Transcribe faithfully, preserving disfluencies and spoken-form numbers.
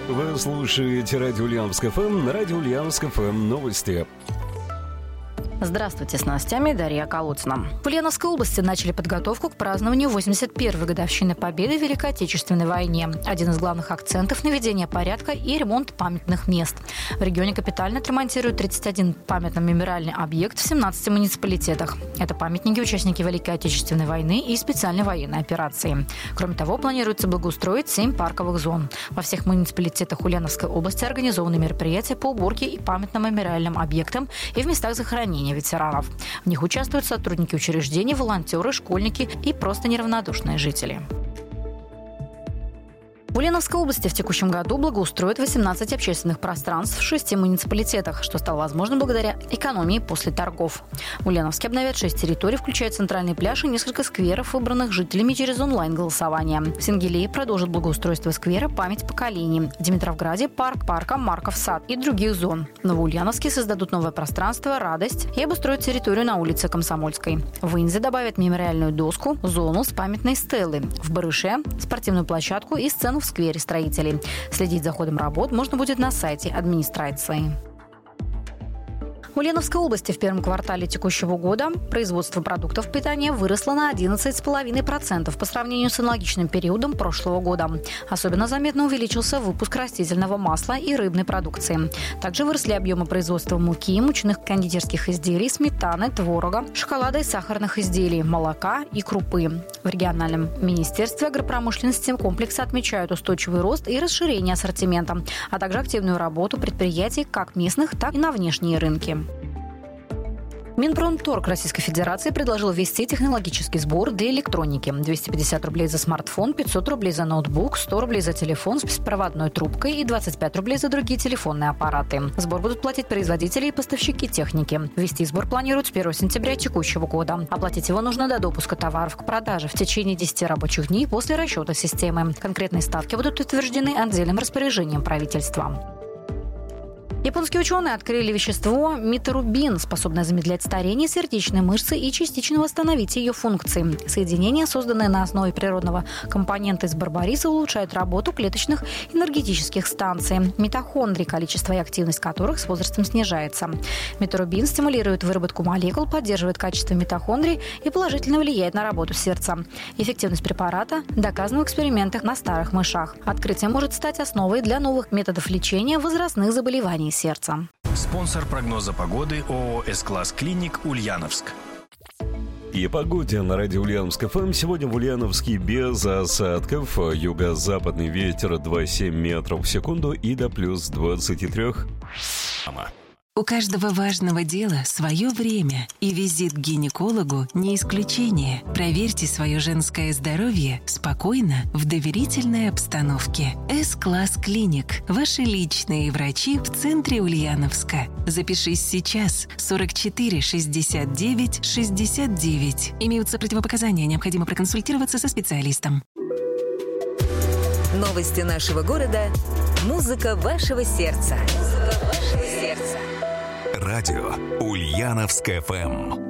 Вы слушаете радио Ульяновск эф эм, на радио Ульяновск эф эм новости. Здравствуйте, с новостями Дарья Колодцина. В Ульяновской области начали подготовку к празднованию восемьдесят первой годовщины Победы в Великой Отечественной войне. Один из главных акцентов – наведение порядка и ремонт памятных мест. В регионе капитально отремонтируют тридцать один памятно-мемориальный объект в семнадцати муниципалитетах. Это памятники участники Великой Отечественной войны и специальной военной операции. Кроме того, планируется благоустроить семь парковых зон. Во всех муниципалитетах Ульяновской области организованы мероприятия по уборке и памятно-мемориальным объектам и в местах захоронения ветеранов. В них участвуют сотрудники учреждений, волонтеры, школьники и просто неравнодушные жители. В Ульяновской области в текущем году благоустроят восемнадцать общественных пространств в шести муниципалитетах, что стало возможным благодаря экономии после торгов. В Ульяновске обновят шесть территорий, включая центральный пляж и несколько скверов, выбранных жителями через онлайн-голосование. В Сенгелее продолжат благоустройство сквера «Память поколений». В Димитровграде – парк парка «Марков сад» и других зон. В Новоульяновске создадут новое пространство «Радость» и обустроят территорию на улице Комсомольской. В Инзе добавят мемориальную доску, зону с памятной стелой. В Барыше – спортивную площадку и сцену в сквере строителей. Следить за ходом работ можно будет на сайте администрации. В Ульяновской области в первом квартале текущего года производство продуктов питания выросло на одиннадцать целых пять десятых процента по сравнению с аналогичным периодом прошлого года. Особенно заметно увеличился выпуск растительного масла и рыбной продукции. Также выросли объемы производства муки, мучных кондитерских изделий, сметаны, творога, шоколада и сахарных изделий, молока и крупы. В региональном министерстве агропромышленности комплекса отмечают устойчивый рост и расширение ассортимента, а также активную работу предприятий как местных, так и на внешние рынки. Минпромторг Российской Федерации предложил ввести технологический сбор для электроники. двести пятьдесят рублей за смартфон, пятьсот рублей за ноутбук, сто рублей за телефон с беспроводной трубкой и двадцать пять рублей за другие телефонные аппараты. Сбор будут платить производители и поставщики техники. Ввести сбор планируют с первого сентября текущего года. Оплатить его нужно до допуска товаров к продаже в течение десяти рабочих дней после расчета системы. Конкретные ставки будут утверждены отдельным распоряжением правительства. Японские ученые открыли вещество миторубин, способное замедлять старение сердечной мышцы и частично восстановить ее функции. Соединения, созданные на основе природного компонента из барбариса, улучшают работу клеточных энергетических станций, митохондрий, количество и активность которых с возрастом снижается. Миторубин стимулирует выработку молекул, поддерживает качество митохондрий и положительно влияет на работу сердца. Эффективность препарата доказана в экспериментах на старых мышах. Открытие может стать основой для новых методов лечения возрастных заболеваний сердца. Спонсор прогноза погоды ООО «С-класс Клиник» Ульяновск. И о погоде на радио Ульяновск эф эм. Сегодня в Ульяновске без осадков. Юго-западный ветер два целых семь метров в секунду и до плюс двадцати трёх. У каждого важного дела свое время, и визит к гинекологу не исключение. Проверьте свое женское здоровье спокойно, в доверительной обстановке. С-класс Клиник. Ваши личные врачи в центре Ульяновска. Запишись сейчас. сорок четыре шестьдесят девять шестьдесят девять. Имеются противопоказания, необходимо проконсультироваться со специалистом. Новости нашего города. Музыка вашего сердца. Музыка вашего сердца. Радио Ульяновск эф эм.